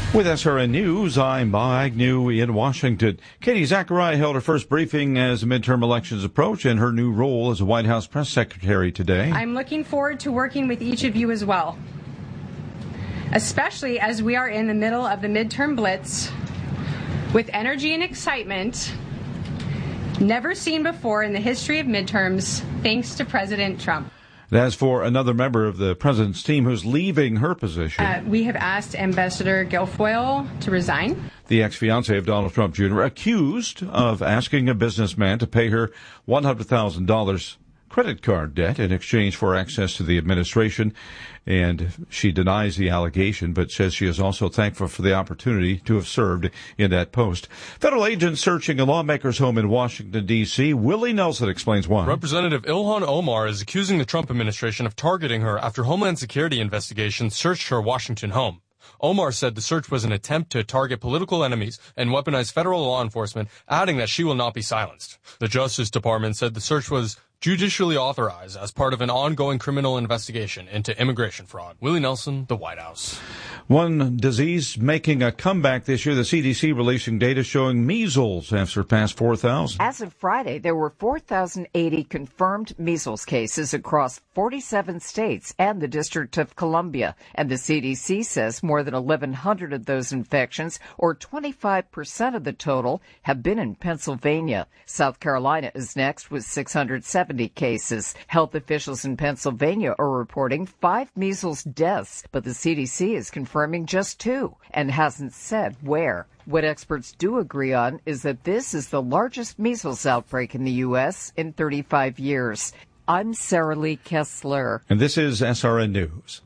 With SRN News, I'm Bob Agnew in Washington. Katie Zachariah held her first briefing as midterm elections approach in her new role as a White House press secretary today. I'm looking forward to working with each of you as well, especially as we are in the middle of the midterm blitz with energy and excitement never seen before in the history of midterms, thanks to President Trump. As for another member of the president's team who's leaving her position, we have asked Ambassador Guilfoyle to resign. The ex-fiancé of Donald Trump Jr. accused of asking a businessman to pay her $100,000 credit card debt in exchange for access to the administration, and she denies the allegation but says she is also thankful for the opportunity to have served in that post. Federal agents searching a lawmaker's home in Washington, D.C. Willie Nelson explains why. Representative Ilhan Omar is accusing the Trump administration of targeting her after Homeland Security investigations searched her Washington home. Omar said the search was an attempt to target political enemies and weaponize federal law enforcement, adding that she will not be silenced. The Justice Department said the search was judicially authorized as part of an ongoing criminal investigation into immigration fraud. Willie Nelson, the White House. One disease making a comeback this year, the CDC releasing data showing measles have surpassed 4,000. As of Friday, there were 4,080 confirmed measles cases across 47 states and the District of Columbia. And the CDC says more than 1,100 of those infections, or 25% of the total, have been in Pennsylvania. South Carolina is next with 670 cases. Health officials in Pennsylvania are reporting 5 measles deaths, but the CDC is confirming just 2 and hasn't said where. What experts do agree on is that this is the largest measles outbreak in the U.S. in 35 years. I'm Sarah Lee Kessler. And this is SRN News.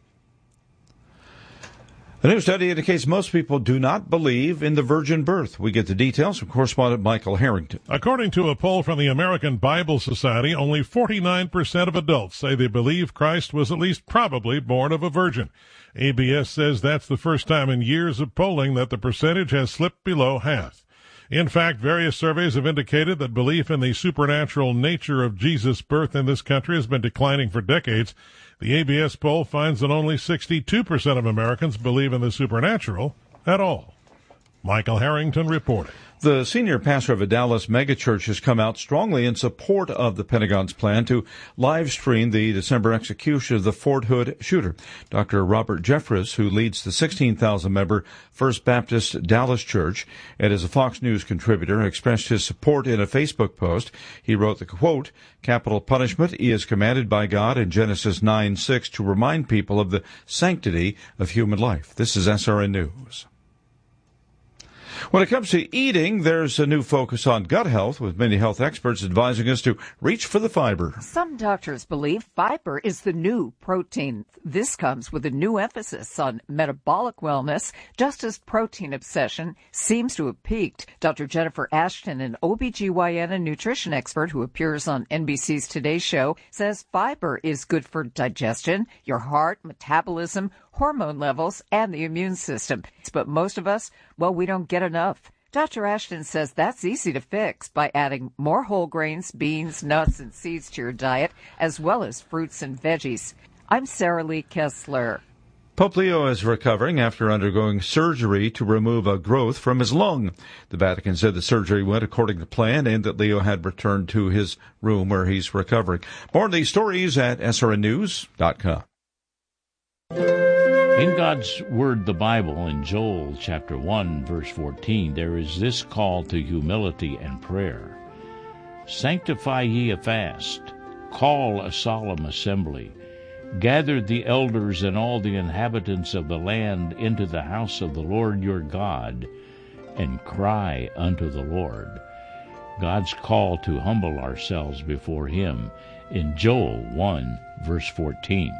A new study indicates most people do not believe in the virgin birth. We get the details from correspondent Michael Harrington. According to a poll from the American Bible Society, only 49% of adults say they believe Christ was at least probably born of a virgin. ABS says that's the first time in years of polling that the percentage has slipped below half. In fact, various surveys have indicated that belief in the supernatural nature of Jesus' birth in this country has been declining for decades. The ABS poll finds that only 62% of Americans believe in the supernatural at all. Michael Harrington reporting. The senior pastor of a Dallas megachurch has come out strongly in support of the Pentagon's plan to live stream the December execution of the Fort Hood shooter. Dr. Robert Jeffress, who leads the 16,000-member First Baptist Dallas Church and is a Fox News contributor, expressed his support in a Facebook post. He wrote the quote, "Capital punishment is commanded by God in Genesis 9:6 to remind people of the sanctity of human life." This is SRN News. When it comes to eating, there's a new focus on gut health, with many health experts advising us to reach for the fiber. Some doctors believe fiber is the new protein. This comes with a new emphasis on metabolic wellness, just as protein obsession seems to have peaked. Dr. Jennifer Ashton, an OBGYN and nutrition expert who appears on NBC's Today Show, says fiber is good for digestion, your heart, metabolism, hormone levels, and the immune system. But most of us, well, we don't get enough. Dr. Ashton says that's easy to fix by adding more whole grains, beans, nuts, and seeds to your diet, as well as fruits and veggies. I'm Sarah Lee Kessler. Pope Leo is recovering after undergoing surgery to remove a growth from his lung. The Vatican said the surgery went according to plan and that Leo had returned to his room where he's recovering. More on these stories at srnnews.com. In God's Word, the Bible, in Joel chapter 1, verse 14, there is this call to humility and prayer. Sanctify ye a fast, call a solemn assembly, gather the elders and all the inhabitants of the land into the house of the Lord your God, and cry unto the Lord. God's call to humble ourselves before Him in Joel 1, verse 14.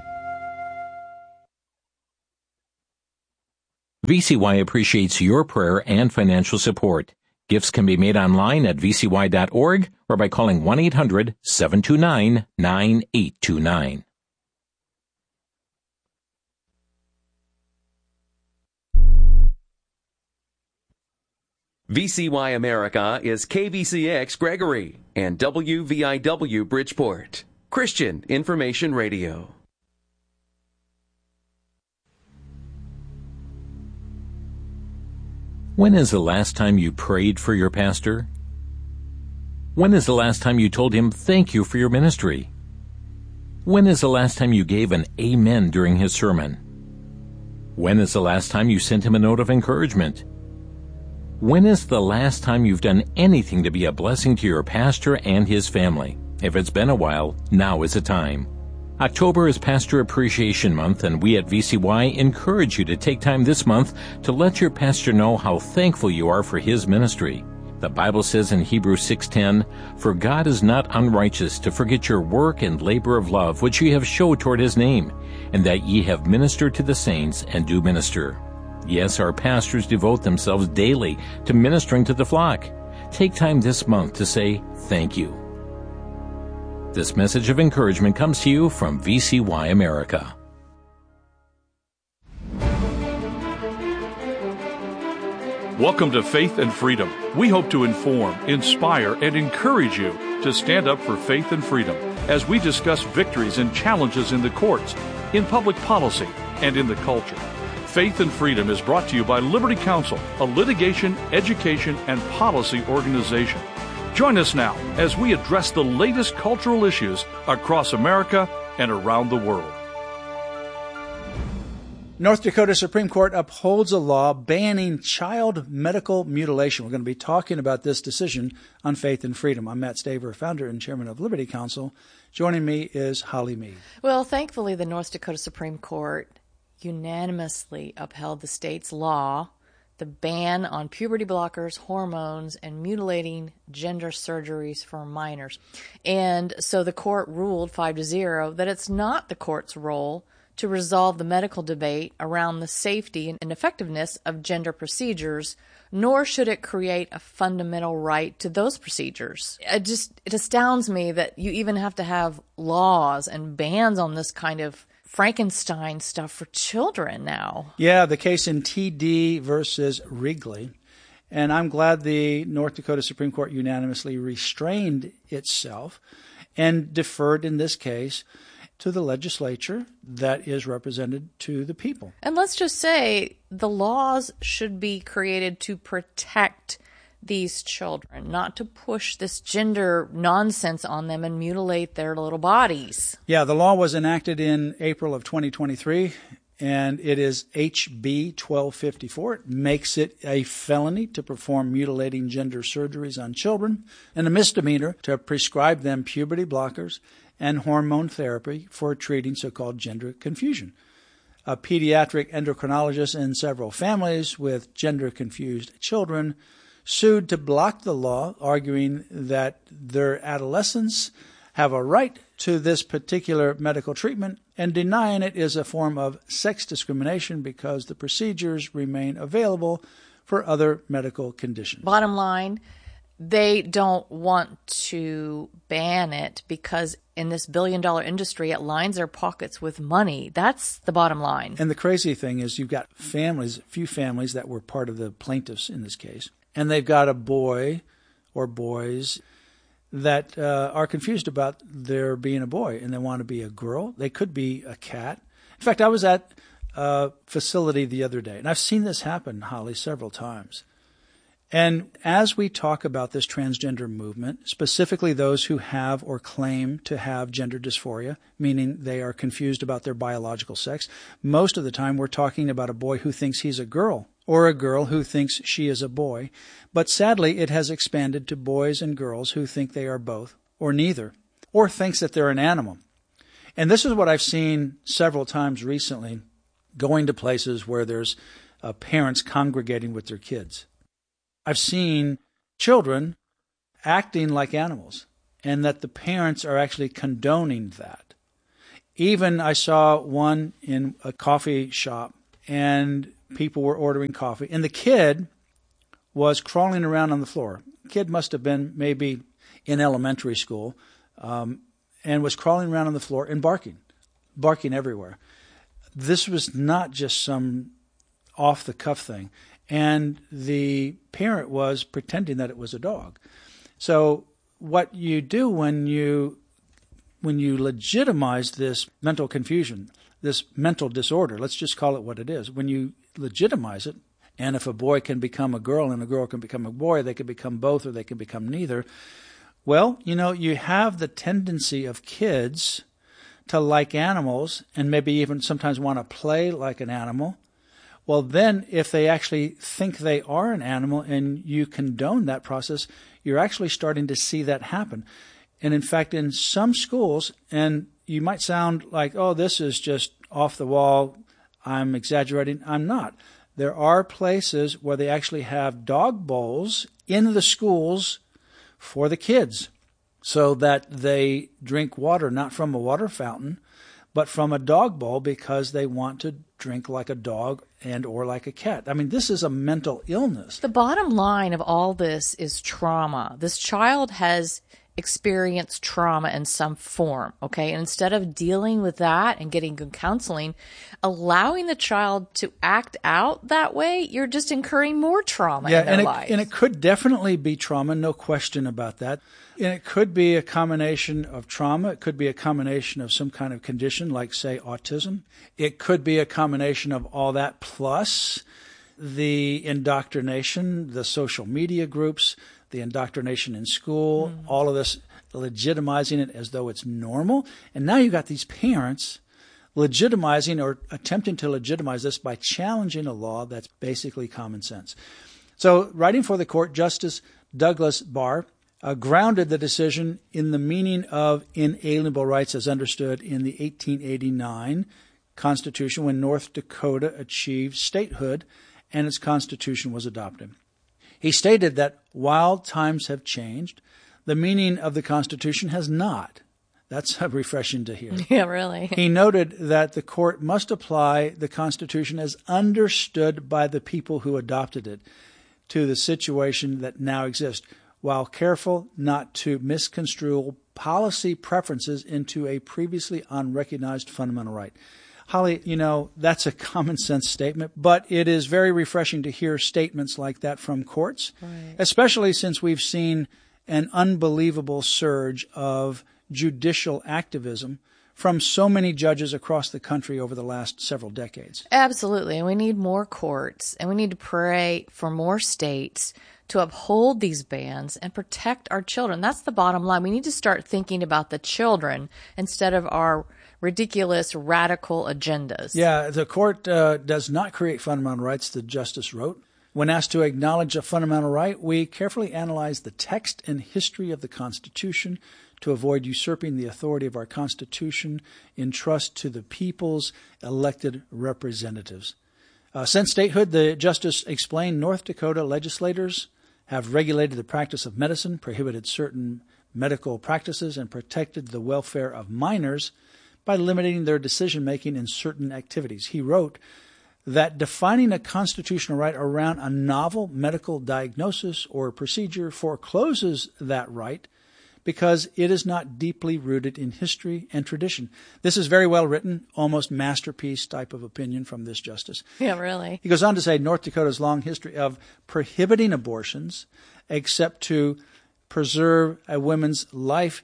VCY appreciates your prayer and financial support. Gifts can be made online at vcy.org or by calling 1-800-729-9829. VCY America is KVCX Gregory and WVIW Bridgeport. Christian Information Radio. When is the last time you prayed for your pastor? When is the last time you told him thank you for your ministry? When is the last time you gave an amen during his sermon? When is the last time you sent him a note of encouragement? When is the last time you've done anything to be a blessing to your pastor and his family? If it's been a while, now is the time. October is Pastor Appreciation Month, and we at VCY encourage you to take time this month to let your pastor know how thankful you are for his ministry. The Bible says in Hebrews 6:10, "For God is not unrighteous to forget your work and labor of love which ye have showed toward his name, and that ye have ministered to the saints and do minister." Yes, our pastors devote themselves daily to ministering to the flock. Take time this month to say thank you. This message of encouragement comes to you from VCY America. Welcome to Faith and Freedom. We hope to inform, inspire, and encourage you to stand up for faith and freedom as we discuss victories and challenges in the courts, in public policy, and in the culture. Faith and Freedom is brought to you by Liberty Counsel, a litigation, education, and policy organization. Join us now as we address the latest cultural issues across America and around the world. North Dakota Supreme Court upholds a law banning child medical mutilation. We're going to be talking about this decision on Faith and Freedom. I'm Matt Staver, founder and chairman of Liberty Counsel. Joining me is Holly Mead. Well, thankfully, the North Dakota Supreme Court unanimously upheld the state's law, the ban on puberty blockers, hormones, and mutilating gender surgeries for minors. And so the court ruled 5-0 that it's not the court's role to resolve the medical debate around the safety and effectiveness of gender procedures, nor should it create a fundamental right to those procedures. It astounds me that you even have to have laws and bans on this kind of Frankenstein stuff for children now. Yeah, the case in TD versus Wrigley. And I'm glad the North Dakota Supreme Court unanimously restrained itself and deferred in this case to the legislature that is represented to the people. And let's just say the laws should be created to protect these children, not to push this gender nonsense on them and mutilate their little bodies. Yeah, the law was enacted in April of 2023, and it is HB 1254. It makes it a felony to perform mutilating gender surgeries on children and a misdemeanor to prescribe them puberty blockers and hormone therapy for treating so-called gender confusion. A pediatric endocrinologist and several families with gender-confused children sued to block the law, arguing that their adolescents have a right to this particular medical treatment, and denying it is a form of sex discrimination because the procedures remain available for other medical conditions. Bottom line, they don't want to ban it because in this billion-dollar industry, it lines their pockets with money. That's the bottom line. And the crazy thing is you've got families, a few families that were part of the plaintiffs in this case, and they've got a boy or boys that are confused about their being a boy, and they want to be a girl. They could be a cat. In fact, I was at a facility the other day, and I've seen this happen, Holly, several times. And as we talk about this transgender movement, specifically those who have or claim to have gender dysphoria, meaning they are confused about their biological sex, most of the time we're talking about a boy who thinks he's a girl or a girl who thinks she is a boy. But sadly, it has expanded to boys and girls who think they are both or neither, or thinks that they're an animal. And this is what I've seen several times recently, going to places where there's parents congregating with their kids. I've seen children acting like animals, and that the parents are actually condoning that. Even I saw one in a coffee shop, and people were ordering coffee, and the kid was crawling around on the floor. The kid must have been maybe in elementary school, and was crawling around on the floor and barking everywhere. This was not just some off-the-cuff thing. And the parent was pretending that it was a dog. So what you do when you legitimize this mental confusion, this mental disorder, let's just call it what it is, when you legitimize it And if a boy can become a girl and a girl can become a boy, they can become both or they can become neither. Well, you have the tendency of kids to like animals and maybe even sometimes want to play like an animal. Well, then if they actually think they are an animal and you condone that process, you're actually starting to see that happen. And in fact, in some schools, and you might sound like, oh, this is just off the wall, I'm exaggerating. I'm not. There are places where they actually have dog bowls in the schools for the kids so that they drink water not from a water fountain, but from a dog bowl because they want to drink like a dog and or like a cat. I mean, this is a mental illness. The bottom line of all this is trauma. This child has experienced trauma in some form, okay? And instead of dealing with that and getting good counseling, allowing the child to act out that way, you're just incurring more trauma in their lives. And it could definitely be trauma, no question about that. And it could be a combination of trauma. It could be a combination of some kind of condition like, say, autism. It could be a combination of all that plus the indoctrination, the social media groups, the indoctrination in school, all of this legitimizing it as though it's normal. And now you've got these parents legitimizing or attempting to legitimize this by challenging a law that's basically common sense. So writing for the court, Justice Douglas Barr grounded the decision in the meaning of inalienable rights as understood in the 1889 Constitution when North Dakota achieved statehood and its Constitution was adopted. He stated that while times have changed, the meaning of the Constitution has not. That's refreshing to hear. Yeah, really. He noted that the court must apply the Constitution as understood by the people who adopted it to the situation that now exists, while careful not to misconstrue policy preferences into a previously unrecognized fundamental right. Holly, that's a common sense statement, but it is very refreshing to hear statements like that from courts, right, especially since we've seen an unbelievable surge of judicial activism from so many judges across the country over the last several decades. Absolutely. And we need more courts, and we need to pray for more states to uphold these bans and protect our children. That's the bottom line. We need to start thinking about the children instead of our ridiculous, radical agendas. Yeah, the court does not create fundamental rights, the justice wrote. When asked to acknowledge a fundamental right, we carefully analyze the text and history of the Constitution to avoid usurping the authority of our Constitution in trust to the people's elected representatives. Since statehood, the justice explained North Dakota legislators have regulated the practice of medicine, prohibited certain medical practices, and protected the welfare of minors by limiting their decision-making in certain activities. He wrote that defining a constitutional right around a novel medical diagnosis or procedure forecloses that right because it is not deeply rooted in history and tradition. This is very well written, almost masterpiece type of opinion from this justice. Yeah, really. He goes on to say North Dakota's long history of prohibiting abortions except to preserve a woman's life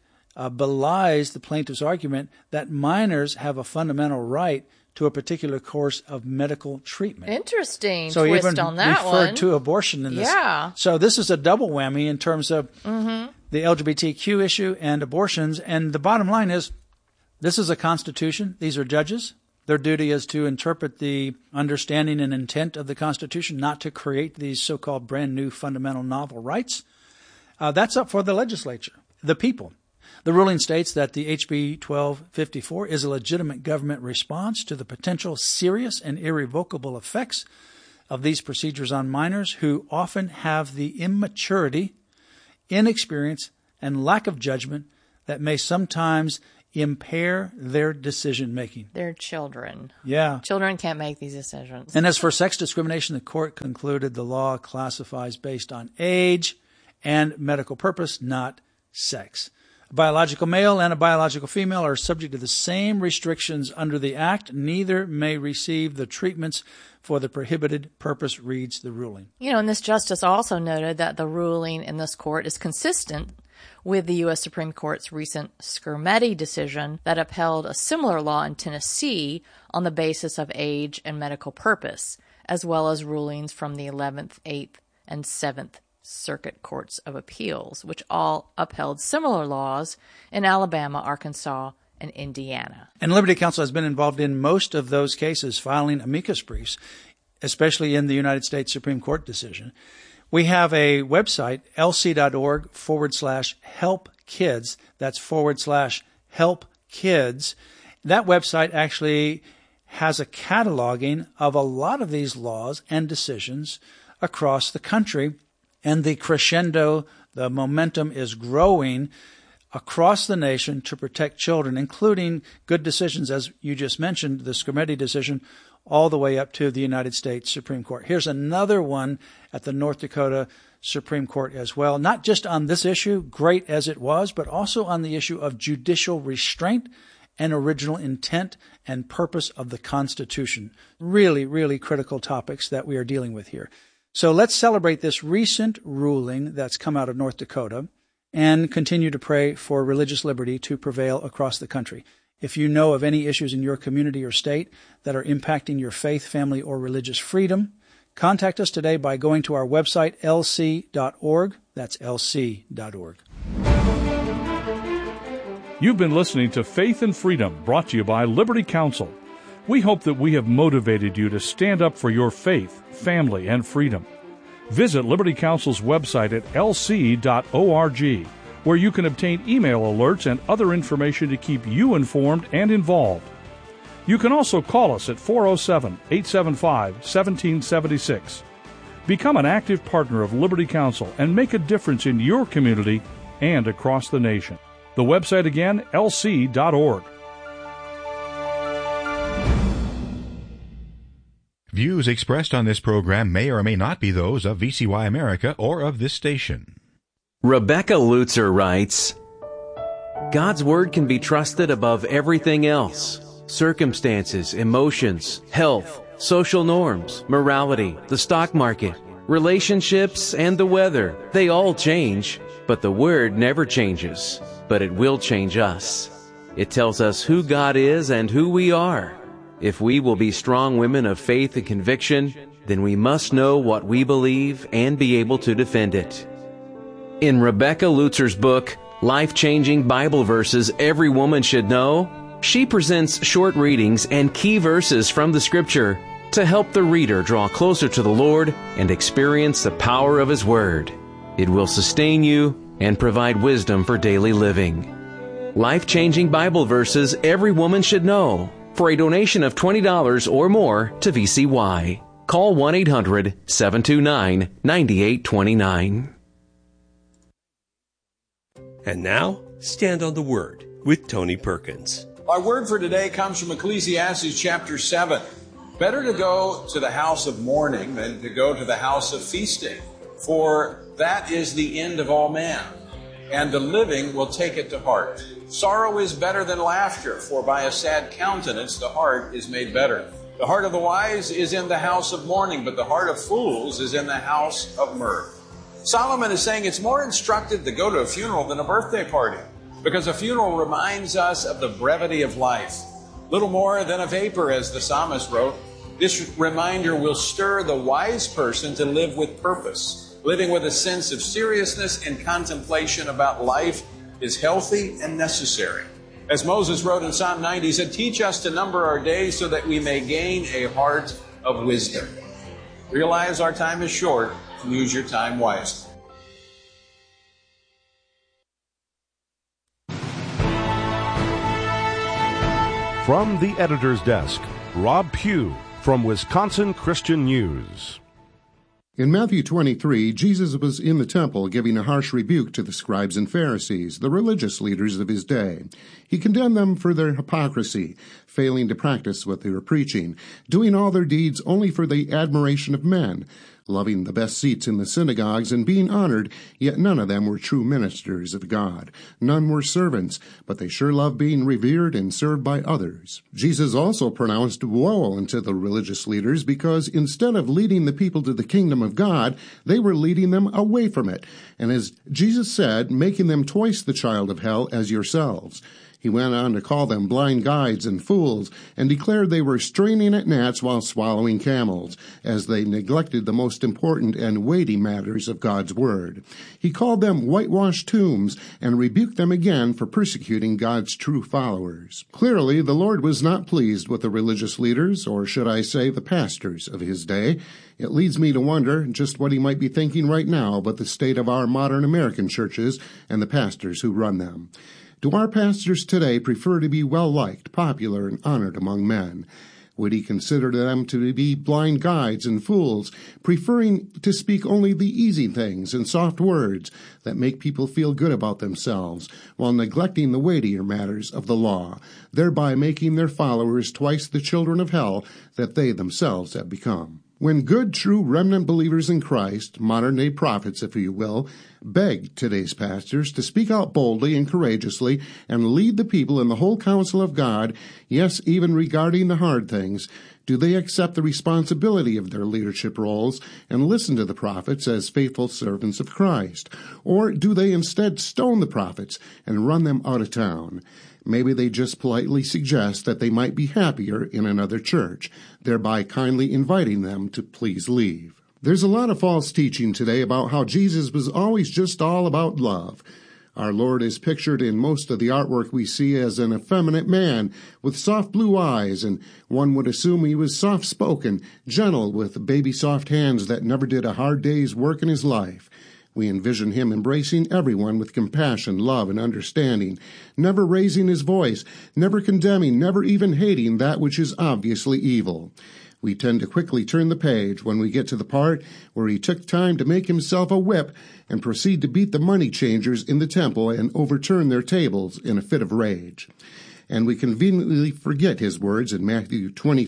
belies the plaintiff's argument that minors have a fundamental right to a particular course of medical treatment. Interesting so twist even on that referred one. to abortion in this. Yeah. So this is a double whammy in terms of the LGBTQ issue and abortions. And the bottom line is, this is a constitution. These are judges. Their duty is to interpret the understanding and intent of the Constitution, not to create these so-called brand new fundamental novel rights. That's up for the legislature, the people. The ruling states that the HB 1254 is a legitimate government response to the potential serious and irrevocable effects of these procedures on minors who often have the immaturity, inexperience, and lack of judgment that may sometimes impair their decision-making. They're children. Yeah. Children can't make these decisions. And as for sex discrimination, the court concluded the law classifies based on age and medical purpose, not sex. A biological male and a biological female are subject to the same restrictions under the Act. Neither may receive the treatments for the prohibited purpose, reads the ruling. And this justice also noted that the ruling in this court is consistent with the U.S. Supreme Court's recent Skrmetti decision that upheld a similar law in Tennessee on the basis of age and medical purpose, as well as rulings from the 11th, 8th, and 7th Circuit Courts of Appeals, which all upheld similar laws in Alabama, Arkansas, and Indiana. And Liberty Counsel has been involved in most of those cases, filing amicus briefs, especially in the United States Supreme Court decision. We have a website, lc.org/help-kids. That's /help-kids. That website actually has a cataloging of a lot of these laws and decisions across the country. And the crescendo, the momentum is growing across the nation to protect children, including good decisions, as you just mentioned, the Skrmetti decision, all the way up to the United States Supreme Court. Here's another one at the North Dakota Supreme Court as well, not just on this issue, great as it was, but also on the issue of judicial restraint and original intent and purpose of the Constitution. Really, really critical topics that we are dealing with here. So let's celebrate this recent ruling that's come out of North Dakota and continue to pray for religious liberty to prevail across the country. If you know of any issues in your community or state that are impacting your faith, family, or religious freedom, contact us today by going to our website, lc.org. That's lc.org. You've been listening to Faith and Freedom, brought to you by Liberty Counsel. We hope that we have motivated you to stand up for your faith, family, and freedom. Visit Liberty Counsel's website at lc.org, where you can obtain email alerts and other information to keep you informed and involved. You can also call us at 407-875-1776. Become an active partner of Liberty Counsel and make a difference in your community and across the nation. The website again, lc.org. Views expressed on this program may or may not be those of VCY America or of this station. Rebecca Lutzer writes, God's Word can be trusted above everything else. Circumstances, emotions, health, social norms, morality, the stock market, relationships, and the weather. They all change, but the Word never changes. But it will change us. It tells us who God is and who we are. If we will be strong women of faith and conviction, then we must know what we believe and be able to defend it. In Rebecca Lutzer's book, Life-Changing Bible Verses Every Woman Should Know, she presents short readings and key verses from the Scripture to help the reader draw closer to the Lord and experience the power of His Word. It will sustain you and provide wisdom for daily living. Life-Changing Bible Verses Every Woman Should Know, for a donation of $20 or more to VCY. Call 1-800-729-9829. And now, Stand on the Word with Tony Perkins. Our word for today comes from Ecclesiastes chapter 7. Better to go to the house of mourning than to go to the house of feasting, for that is the end of all man, and the living will take it to heart. Sorrow is better than laughter, for by a sad countenance the heart is made better. The heart of the wise is in the house of mourning, but the heart of fools is in the house of mirth. Solomon is saying it's more instructive to go to a funeral than a birthday party, because a funeral reminds us of the brevity of life. Little more than a vapor, as the psalmist wrote. This reminder will stir the wise person to live with purpose. Living with a sense of seriousness and contemplation about life is healthy and necessary. As Moses wrote in Psalm 90, he said, "Teach us to number our days so that we may gain a heart of wisdom." Realize our time is short and use your time wisely. From the editor's desk, Rob Pugh from Wisconsin Christian News. In Matthew 23, Jesus was in the temple giving a harsh rebuke to the scribes and Pharisees, the religious leaders of his day. He condemned them for their hypocrisy, failing to practice what they were preaching, doing all their deeds only for the admiration of men, loving the best seats in the synagogues and being honored, yet none of them were true ministers of God. None were servants, but they sure loved being revered and served by others. Jesus also pronounced woe unto the religious leaders because instead of leading the people to the kingdom of God, they were leading them away from it, and as Jesus said, making them twice the child of hell as yourselves. He went on to call them blind guides and fools, and declared they were straining at gnats while swallowing camels, as they neglected the most important and weighty matters of God's word. He called them whitewashed tombs, and rebuked them again for persecuting God's true followers. Clearly, the Lord was not pleased with the religious leaders, or should I say the pastors, of his day. It leads me to wonder just what he might be thinking right now about the state of our modern American churches and the pastors who run them. Do our pastors today prefer to be well-liked, popular, and honored among men? Would he consider them to be blind guides and fools, preferring to speak only the easy things and soft words that make people feel good about themselves, while neglecting the weightier matters of the law, thereby making their followers twice the children of hell that they themselves have become? When good, true remnant believers in Christ, modern-day prophets, if you will, beg today's pastors to speak out boldly and courageously and lead the people in the whole counsel of God, yes, even regarding the hard things, do they accept the responsibility of their leadership roles and listen to the prophets as faithful servants of Christ? Or do they instead stone the prophets and run them out of town? Maybe they just politely suggest that they might be happier in another church, thereby kindly inviting them to please leave. There's a lot of false teaching today about how Jesus was always just all about love. Our Lord is pictured in most of the artwork we see as an effeminate man with soft blue eyes, and one would assume he was soft-spoken, gentle, with baby-soft hands that never did a hard day's work in his life. We envision him embracing everyone with compassion, love, and understanding, never raising his voice, never condemning, never even hating that which is obviously evil. We tend to quickly turn the page when we get to the part where he took time to make himself a whip and proceed to beat the money changers in the temple and overturn their tables in a fit of rage. And we conveniently forget his words in Matthew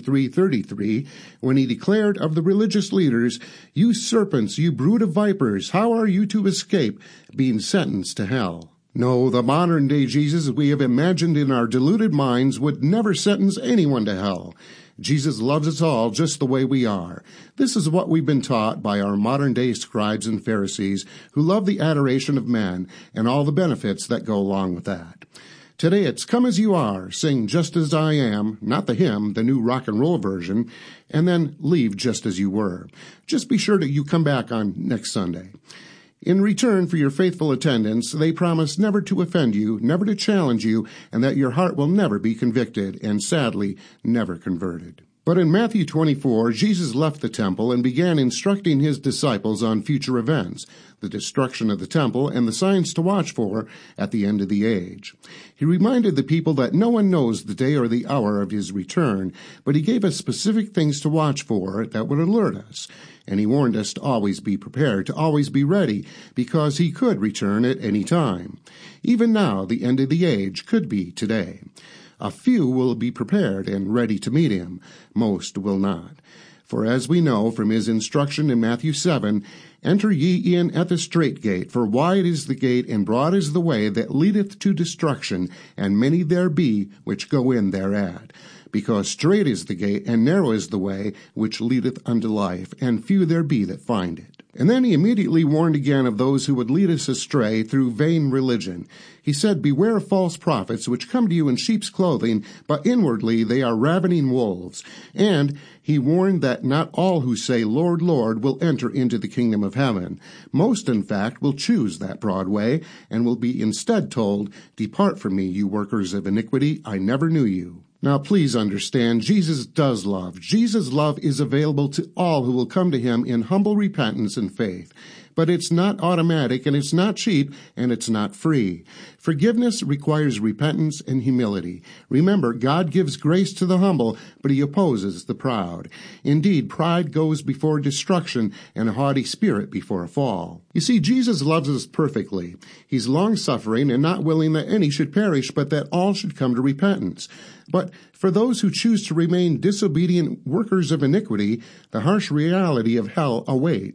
23:33, when he declared of the religious leaders, "You serpents, you brood of vipers, how are you to escape being sentenced to hell?" No, the modern-day Jesus we have imagined in our deluded minds would never sentence anyone to hell. Jesus loves us all just the way we are. This is what we've been taught by our modern-day scribes and Pharisees who love the adoration of men and all the benefits that go along with that. Today it's Come As You Are, sing Just As I Am, not the hymn, the new rock and roll version, and then leave just as you were. Just be sure that you come back on next Sunday. In return for your faithful attendance, they promise never to offend you, never to challenge you, and that your heart will never be convicted, and sadly, never converted. But in Matthew 24, Jesus left the temple and began instructing his disciples on future events, the destruction of the temple, and the signs to watch for at the end of the age. He reminded the people that no one knows the day or the hour of his return, but he gave us specific things to watch for that would alert us. And he warned us to always be prepared, to always be ready, because he could return at any time. Even now, the end of the age could be today. A few will be prepared and ready to meet him. Most will not. For as we know from his instruction in Matthew 7, "Enter ye in at the strait gate, for wide is the gate, and broad is the way that leadeth to destruction, and many there be which go in thereat. Because strait is the gate, and narrow is the way which leadeth unto life, and few there be that find it." And then he immediately warned again of those who would lead us astray through vain religion. He said, "Beware of false prophets, which come to you in sheep's clothing, but inwardly they are ravening wolves." And he warned that not all who say, "Lord, Lord," will enter into the kingdom of heaven. Most, in fact, will choose that broad way, and will be instead told, "Depart from me, you workers of iniquity, I never knew you." Now, please understand, Jesus does love. Jesus' love is available to all who will come to him in humble repentance and faith. But it's not automatic, and it's not cheap, and it's not free. Forgiveness requires repentance and humility. Remember, God gives grace to the humble, but he opposes the proud. Indeed, pride goes before destruction, and a haughty spirit before a fall. You see, Jesus loves us perfectly. He's long-suffering and not willing that any should perish, but that all should come to repentance. But for those who choose to remain disobedient workers of iniquity, the harsh reality of hell awaits.